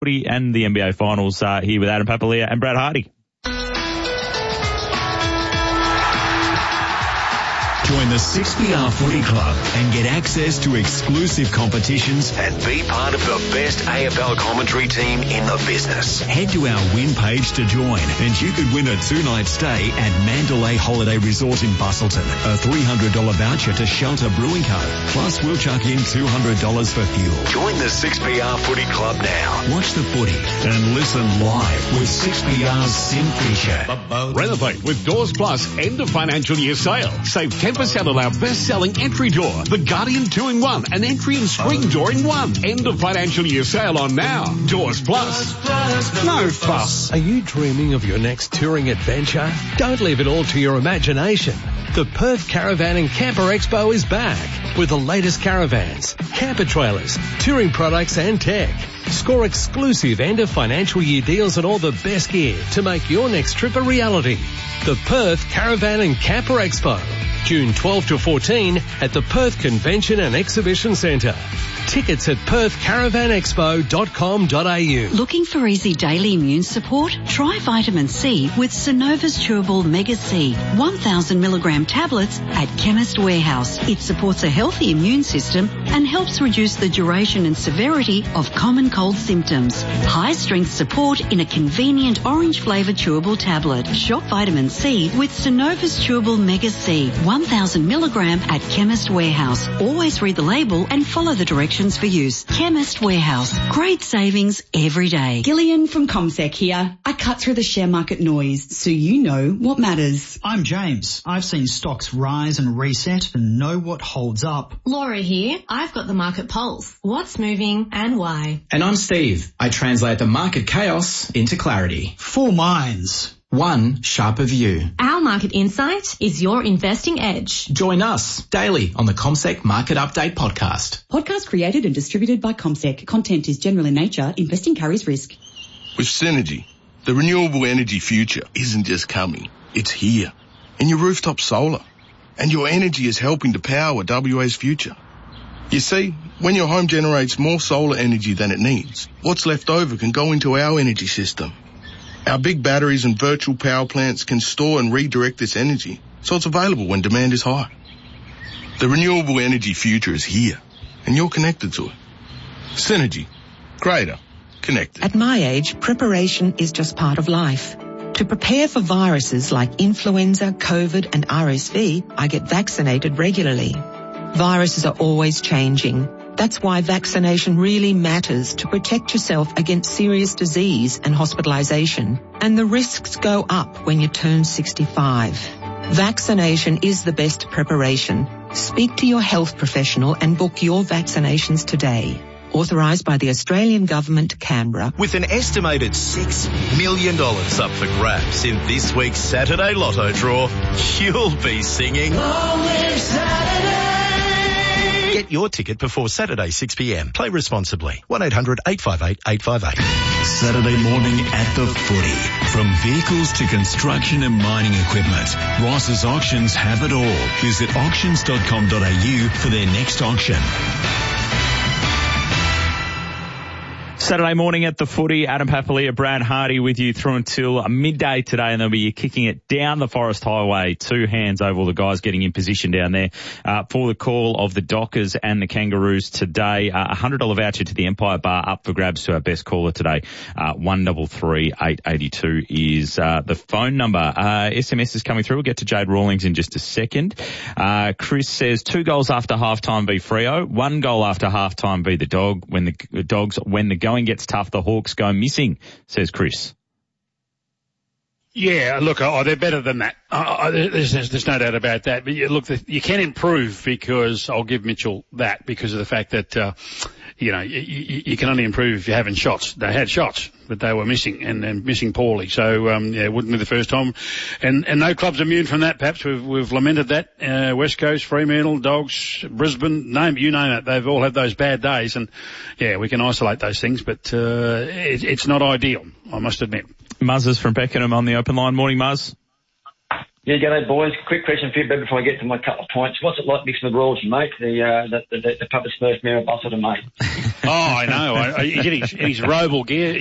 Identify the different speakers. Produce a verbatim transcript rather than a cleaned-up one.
Speaker 1: footy and the N B A Finals uh, here with Adam Papalia and Brad Hardy.
Speaker 2: Join the six P R Footy Club and get access to exclusive competitions
Speaker 3: and be part of the best A F L commentary team in the business.
Speaker 2: Head to our win page to join and you could win a two-night stay at Mandalay Holiday Resort in Bustleton, a three hundred dollars voucher to Shelter Brewing Co. Plus we'll chuck in two hundred dollars for fuel.
Speaker 3: Join the six P R Footy Club now.
Speaker 2: Watch the footy and listen live with six P R's Sim Fisher.
Speaker 4: Renovate with Doors Plus end of financial year sale. Save ten percent on our best-selling entry door, the Guardian two in one, an entry and screen door in one. End of financial year sale on now. Doors Plus. No fuss.
Speaker 5: Are you dreaming of your next touring adventure? Don't leave it all to your imagination. The Perth Caravan and Camper Expo is back with the latest caravans, camper trailers, touring products and tech. Score exclusive end of financial year deals on all the best gear to make your next trip a reality. The Perth Caravan and Camper Expo, June twelfth to fourteen at the Perth Convention and Exhibition Centre. Tickets at perth caravan expo dot com dot a u.
Speaker 6: Looking for easy daily immune support? Try vitamin C with Synova's Chewable Mega C, one thousand milligram tablets at Chemist Warehouse. It supports a healthy immune system and helps reduce the duration and severity of common cold symptoms. High strength support in a convenient orange flavoured chewable tablet. Shop vitamin C with Synova's Chewable Mega C, one thousand milligram at Chemist Warehouse. Always read the label and follow the directions for use. Chemist Warehouse. Great savings every day.
Speaker 7: Gillian from CommSec here. I cut through the share market noise so you know what matters.
Speaker 8: I'm James. I've seen stocks rise and reset and know what holds up.
Speaker 9: Laura here. I've got the market pulse. What's moving and why?
Speaker 10: And I'm Steve. I translate the market chaos into clarity.
Speaker 8: Four minds.
Speaker 10: One sharper view.
Speaker 9: Our market insight is your investing edge.
Speaker 10: Join us daily on the CommSec Market Update podcast.
Speaker 7: Podcast created and distributed by CommSec. Content is general in nature. Investing carries risk.
Speaker 11: With Synergy, the renewable energy future isn't just coming, it's here. In your rooftop solar. And your energy is helping to power W A's future. You see, when your home generates more solar energy than it needs, what's left over can go into our energy system. Our big batteries and virtual power plants can store and redirect this energy, so it's available when demand is high. The renewable energy future is here, and you're connected to it. Synergy. Greater. Connected.
Speaker 12: At my age, preparation is just part of life. To prepare for viruses like influenza, COVID, and R S V, I get vaccinated regularly. Viruses are always changing. That's why vaccination really matters to protect yourself against serious disease and hospitalization. And the risks go up when you turn sixty-five. Vaccination is the best preparation. Speak to your health professional and book your vaccinations today. Authorised by the Australian Government, Canberra.
Speaker 13: With an estimated six million dollars up for grabs in this week's Saturday Lotto draw, you'll be singing Long Live Saturday. Get your ticket before Saturday six p m. Play responsibly. one eight hundred eight five eight eight five eight.
Speaker 2: Saturday morning at the footy. From vehicles to construction and mining equipment, Ross's Auctions have it all. Visit auctions dot com dot a u for their next auction.
Speaker 1: Saturday morning at the footy, Adam Papalia, Brad Hardy with you through until midday today, and they'll be kicking it down the Forest Highway. Two hands over all the guys getting in position down there uh, for the call of the Dockers and the Kangaroos today. Uh, a one hundred dollars voucher to the Empire Bar up for grabs to our best caller today. Uh, one three three eight eight two is uh, the phone number. Uh, S M S is coming through. We'll get to Jade Rawlings in just a second. Uh, Chris says two goals after halftime v Freo, one goal after halftime v the dog. When the Dogs, when the going gets tough, the Hawks go missing, says Chris.
Speaker 14: Yeah, look, oh, they're better than that. Uh, there's, there's no doubt about that. But you, look, you can improve because I'll give Mitchell that because of the fact that, uh, you know, you, you can only improve if you're having shots. They had shots, but they were missing and, and missing poorly. So, um, yeah, it wouldn't be the first time. And, and no club's immune from that. Perhaps we've, we've lamented that. Uh, West Coast, Fremantle, Dogs, Brisbane, name, you name it. They've all had those bad days. And yeah, we can isolate those things, but, uh, it, it's not ideal, I must admit.
Speaker 1: Muzz is from Beckenham on the open line. Morning, Muzz.
Speaker 15: Yeah, g'day boys. Quick question for you, but before I get to my couple of points. What's it like mixing with royalty, mate? The uh, the, the, the Papa Smurf Mayor of Busselton, mate.
Speaker 14: Oh, I know. I, I, in his, in his Roble gear.